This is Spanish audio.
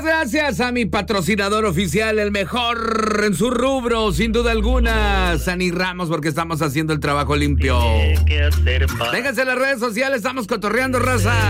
Gracias a mi patrocinador oficial, el mejor en su rubro, sin duda alguna, Sani Ramos, porque estamos haciendo el trabajo limpio. Vénganse a las redes sociales, estamos cotorreando, raza.